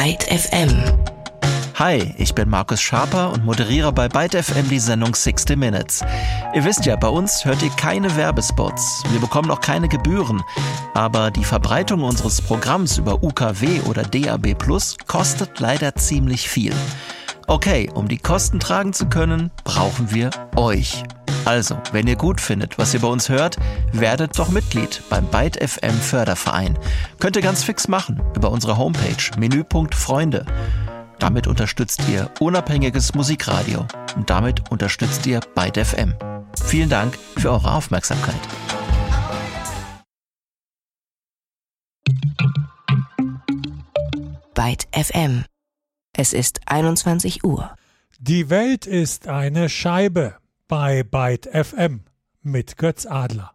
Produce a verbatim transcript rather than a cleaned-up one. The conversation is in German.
Byte F M. Hi, ich bin Markus Schaper und moderiere bei Byte F M die Sendung sixty Minutes. Ihr wisst ja, bei uns hört ihr keine Werbespots, wir bekommen auch keine Gebühren. Aber die Verbreitung unseres Programms über U K W oder D A B plus, kostet leider ziemlich viel. Okay, um die Kosten tragen zu können, brauchen wir euch. Also, wenn ihr gut findet, was ihr bei uns hört, werdet doch Mitglied beim Byte F M Förderverein. Könnt ihr ganz fix machen über unsere Homepage Menüpunkt Freunde. Damit unterstützt ihr unabhängiges Musikradio und damit unterstützt ihr Byte F M. Vielen Dank für eure Aufmerksamkeit. Byte F M. Es ist einundzwanzig Uhr. Die Welt ist eine Scheibe bei Byte F M mit Götz Adler.